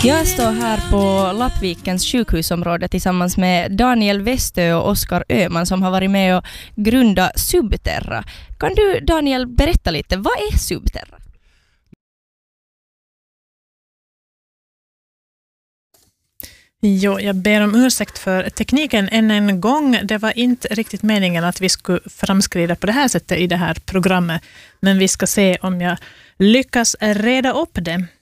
Jag står här på Lappvikens sjukhusområde tillsammans med Daniel Westö och Oskar Öhman som har varit med och grundat Subterra. Kan du, Daniel, berätta lite, vad är Subterra? Jo, jag ber om ursäkt för tekniken än en gång. Det var inte riktigt meningen att vi skulle framskrida på det här sättet i det här programmet. Men vi ska se om jag lyckas reda upp det.